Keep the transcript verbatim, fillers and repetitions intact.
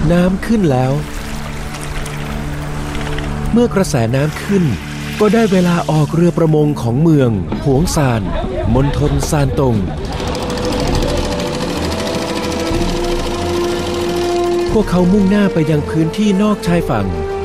น้ำขึ้นแล้วเมื่อกระแสน้ำขึ้นก็ได้เวลาออกเรือประมงของเมืองหวงซานมณฑลซานตงพวกเขามุ่งหน้าไปยังพื้นที่นอกชายฝั่ง